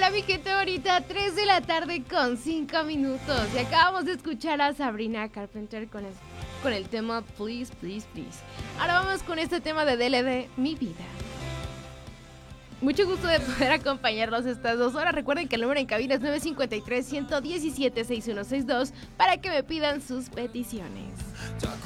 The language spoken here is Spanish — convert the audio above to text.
Hola mi gente bonita, 3 de la tarde con 5 minutos. Y acabamos de escuchar a Sabrina Carpenter con el tema Please, Please, Please. Ahora vamos con este tema de DLD, Mi Vida. Mucho gusto de poder acompañarlos estas 2 horas. Recuerden que el número en cabina es 953-117-6162 para que me pidan sus peticiones.